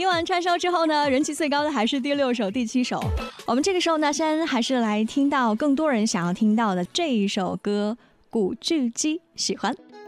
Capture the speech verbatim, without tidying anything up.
听完串烧之后呢，人气最高的还是第六首、第七首。我们这个时候呢，先还是来听到更多人想要听到的这一首歌《古巨基》，喜欢。